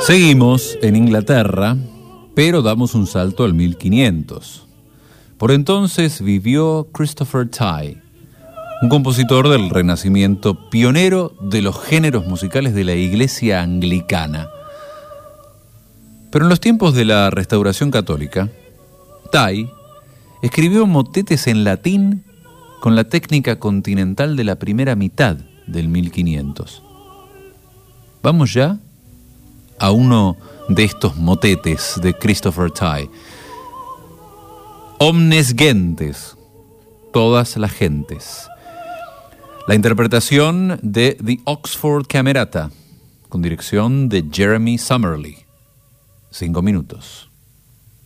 Seguimos en Inglaterra, pero damos un salto al 1500. Por entonces vivió Christopher Tye, un compositor del Renacimiento, pionero de los géneros musicales de la Iglesia anglicana. Pero en los tiempos de la Restauración Católica, Tye escribió motetes en latín con la técnica continental de la primera mitad del 1500. Vamos ya a uno de estos motetes de Christopher Tye. Omnes gentes, todas las gentes. La interpretación de The Oxford Camerata, con dirección de Jeremy Summerly. 5 minutos.